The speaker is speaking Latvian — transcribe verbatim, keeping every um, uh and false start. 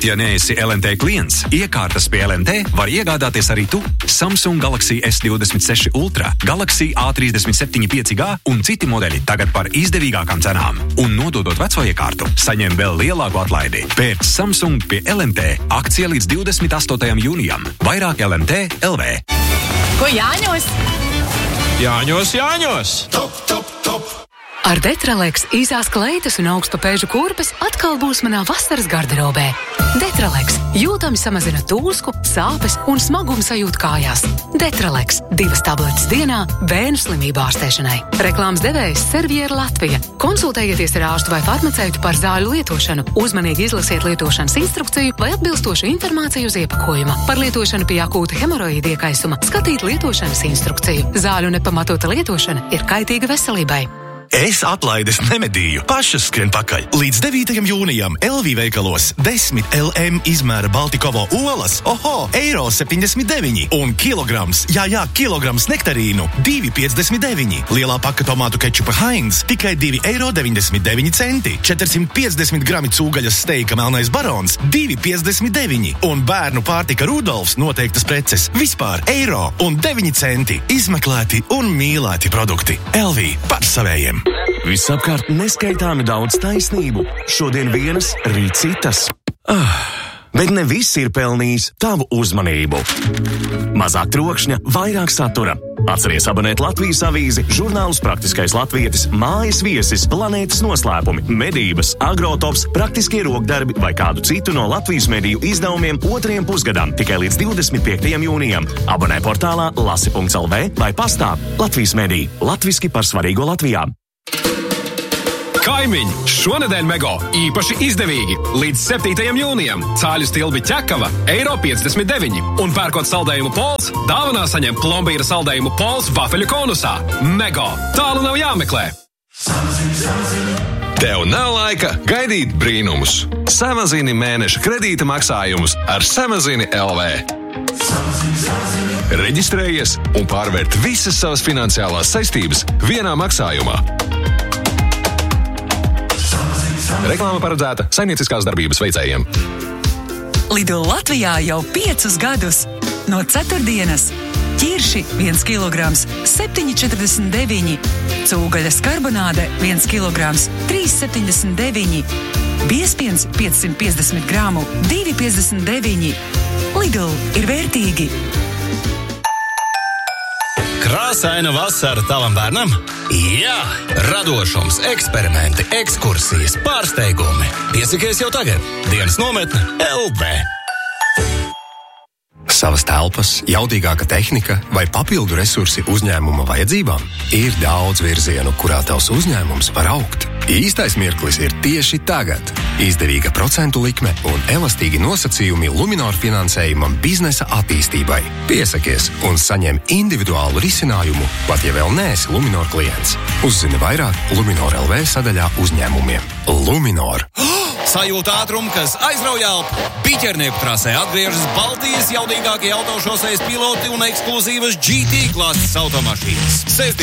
Pat ja neesi L N T klients, iekārtas pie L N T var iegādāties arī tu. Samsung Galaxy S divdesmit seši Ultra, Galaxy A trīsdesmit septiņi pieci G un citi modeļi tagad par izdevīgākām cenām. Un nododot veco iekārtu, saņem vēl lielāku atlaidi. Pērc Samsung pie L N T. Akcija līdz divdesmit astotajam jūnijam. Vairāk L N T L V. Ko Jāņos? Jāņos, Jāņos! Top, top, top! Ar Detraleks īsās kleitas un augstu pēžu kurpes atkal būs manā vasaras garderobē. Detraleks jūtami samazina tūsku, sāpes un smagumu sajūtu kājās. Detraleks divas tabletes dienā bērnu slimību ārstēšanai. Reklāmas devējs Serviera Latvija. Konsultējieties ar ārstu vai farmaceitu par zāļu lietošanu. Uzmanīgi izlasiet lietošanas instrukciju vai atbilstošu informāciju uz iepakojuma. Par lietošanu pie akūta hemoroīda iekaisuma skatīt lietošanas instrukciju. Zāļu nepamatota lietošana ir kaitīga veselībai. Es atlaides nemedīju, pašas skrien pakaļ. Līdz devītajam jūnijam L V veikalos desmit L M izmēra Baltikovo olas, oho, eiro septiņdesmit deviņi un kilograms, jā, jā, kilograms nektarīnu, divi piecdesmit deviņi. Lielā paka tomātu kečupa Heinz tikai divi eiro deviņdesmit deviņi centi. četrsimt piecdesmit grami cūgaļas steika Melnais Barons, divi piecdesmit deviņi. Un bērnu pārtika Rudolfs noteiktas preces vispār eiro un deviņi centi. Izmeklēti un mīlēti produkti. L V par savējiem. Visapkārt neskaitāmi daudz taisnību. Šodien vienas, rīt citas. Ah, bet ne viss ir pelnījis tavu uzmanību. Mazāk trokšņa, vairāk satura. Atceries abonēt Latvijas avīzi, žurnālus Praktiskais latvietis, mājas viesis, planētas noslēpumi, medības, agrotops, praktiskie rokdarbi vai kādu citu no Latvijas mediju izdevumiem otrajam pusgadam tikai līdz divdesmit piektajam jūnijam. Abonē portālā lasi punkts L V vai pastā Latvijas mediji. Latviski par svarīgo Latvijā. Kaimiņi, šonedēļ Mego īpaši izdevīgi. Līdz septītajam jūnijam cāļu stilbi ķekava eiro piecdesmit deviņi. Un pērkot saldējumu Pols, dāvanā saņem plombīra saldējumu Pols vafeļu konusā. Mego, tālu nav jāmeklē. Tev nav laika gaidīt brīnumus. Samazini mēneša kredīta maksājumus ar Samazini L V. Reģistrējies un pārvērt visas savas finansiālās saistības vienā maksājumā. Reklāma paredzēta saimnieciskās darbības veicējiem. Lidl Latvijā jau piecus gadus. No ceturtdienas ķirši viens kilograms septiņi četrdesmit deviņi, cūgaļas karbonāde viens kilograms trīs septiņdesmit deviņi, biezpiens piecsimt piecdesmit gramu divi piecdesmit deviņi. Lidl ir vērtīgi. Krāsaina vasara tavam bērnam? Jā! Radošums, eksperimenti, ekskursijas, pārsteigumi. Piesakies jau tagad. Dienas nometne L V. Savas telpas, jaudīgāka tehnika vai papildu resursi uzņēmuma vajadzībām? Ir daudz virzienu, kurā tavs uzņēmums var augt. Īstais mirklis ir tieši tagad. Izdevīga procentu likme un elastīgi nosacījumi Luminor finansējumam biznesa attīstībai. Piesakies un saņem individuālu risinājumu, pat ja vēl neesi Luminor klients. Uzzini vairāk Luminor L V sadaļā uzņēmumiem. Luminor. Sajūta ātrumu, kas aizrauj elpu. Piķernieku trasē atgriežas Baltijas jaudīgākie autošosejas piloti un ekskluzīvas G T klases automašīnas. Sestdien